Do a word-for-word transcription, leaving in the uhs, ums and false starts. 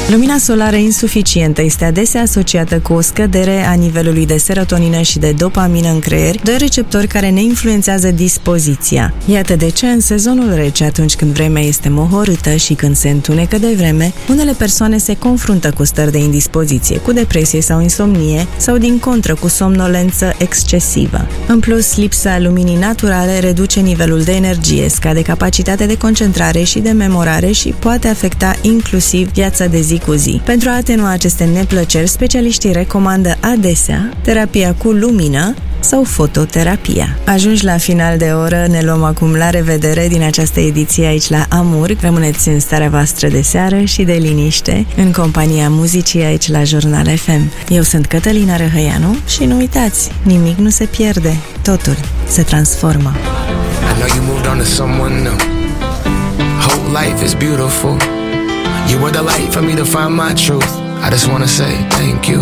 Lumina solară insuficientă este adesea asociată cu o scădere a nivelului de serotonină și de dopamină în creier, doi receptori care ne influențează dispoziția. Iată de ce în sezonul rece, atunci când vremea este mohorâtă și când se întunecă de vreme, unele persoane se confruntă cu stări de indispoziție, cu depresie sau insomnie, sau din contră cu somnolență excesivă. În plus, lipsa luminii naturale reduce nivelul de energie, scade capacitatea de concentrare și de memorare și poate afecta inclusiv viața de zi cu zi. Pentru a atenua aceste neplăceri, specialiștii recomandă adesea terapia cu lumină sau fototerapia. Ajungi la final de oră, ne luăm acum la revedere din această ediție aici la Amur. Rămâneți în starea voastră de seară și de liniște, în compania muzicii aici la Jurnal F M. Eu sunt Cătălina Răhăianu și nu uitați, nimic nu se pierde, totul se transformă. I know you moved on to someone new. Whole life is beautiful. You were the light for me to find my truth. I just wanna say thank you.